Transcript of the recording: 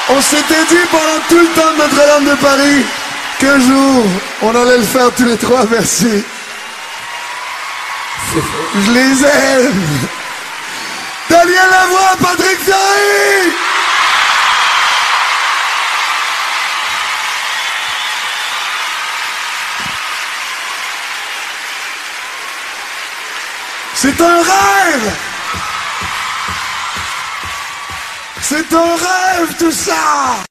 On s'était dit pendant tout le temps de Notre-Dame de Paris qu'un jour, on allait le faire tous les trois, merci. Je les aime. Daniel Lavoie, Patrick Fiori. C'est un rêve. C'est un rêve tout ça.